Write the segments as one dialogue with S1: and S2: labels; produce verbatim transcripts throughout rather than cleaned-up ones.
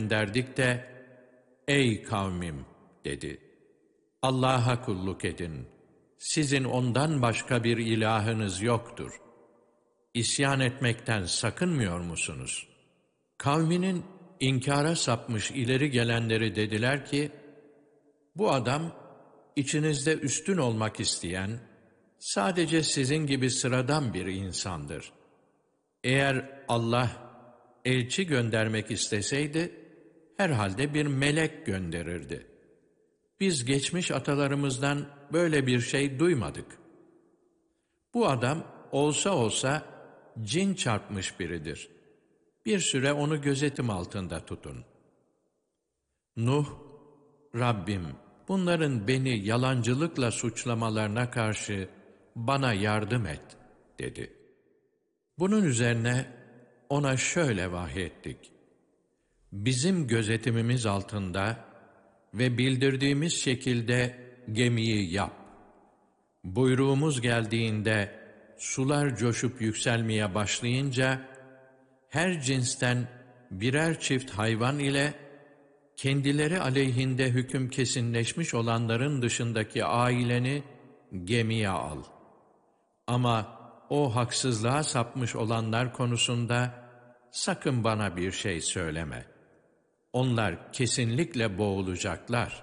S1: gönderdik de, ''Ey kavmim'' dedi, ''Allah'a kulluk edin. Sizin ondan başka bir ilahınız yoktur. İsyan etmekten sakınmıyor musunuz?'' Kavminin inkara sapmış ileri gelenleri dediler ki, ''Bu adam, içinizde üstün olmak isteyen, sadece sizin gibi sıradan bir insandır. Eğer Allah elçi göndermek isteseydi, herhalde bir melek gönderirdi. Biz geçmiş atalarımızdan böyle bir şey duymadık. Bu adam olsa olsa cin çarpmış biridir. Bir süre onu gözetim altında tutun.'' Nuh, ''Rabbim, bunların beni yalancılıkla suçlamalarına karşı bana yardım et.'' dedi. Bunun üzerine ona şöyle vahyettik: Bizim gözetimimiz altında ve bildirdiğimiz şekilde gemiyi yap. Buyruğumuz geldiğinde sular coşup yükselmeye başlayınca her cinsten birer çift hayvan ile kendileri aleyhinde hüküm kesinleşmiş olanların dışındaki aileni gemiye al. Ama o haksızlığa sapmış olanlar konusunda sakın bana bir şey söyleme. Onlar kesinlikle boğulacaklar.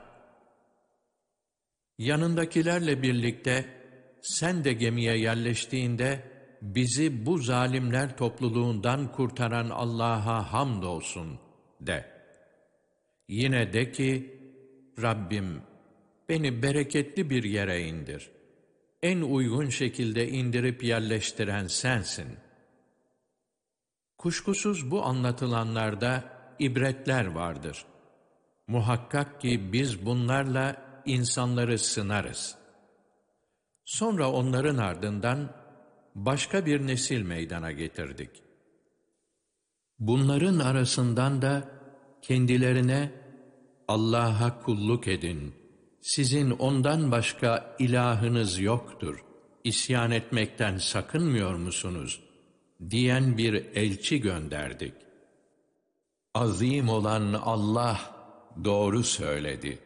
S1: Yanındakilerle birlikte sen de gemiye yerleştiğinde bizi bu zalimler topluluğundan kurtaran Allah'a hamdolsun de. Yine de ki, Rabbim, beni bereketli bir yere indir. En uygun şekilde indirip yerleştiren sensin. Kuşkusuz bu anlatılanlarda ibretler vardır. Muhakkak ki biz bunlarla insanları sınarız. Sonra onların ardından başka bir nesil meydana getirdik. Bunların arasından da kendilerine Allah'a kulluk edin, sizin ondan başka ilahınız yoktur, isyan etmekten sakınmıyor musunuz diyen bir elçi gönderdik. Azim olan Allah doğru söyledi.